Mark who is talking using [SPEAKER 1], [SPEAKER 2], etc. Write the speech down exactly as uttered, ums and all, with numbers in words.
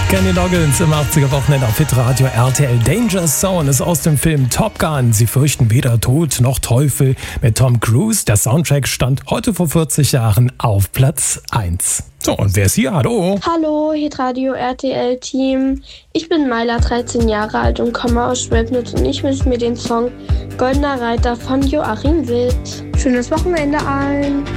[SPEAKER 1] Kenny Loggins im achtziger-Wochenende auf Hitradio R T L. Danger Zone ist aus dem Film Top Gun. Sie fürchten weder Tod noch Teufel mit Tom Cruise. Der Soundtrack stand heute vor vierzig Jahren auf Platz eins. So, und wer ist hier? Hallo?
[SPEAKER 2] Hallo, Hitradio R T L-Team. Ich bin Myla, dreizehn Jahre alt und komme aus Schwebnitz und ich wünsche mir den Song Goldener Reiter von Joachim Wild. Schönes Wochenende allen.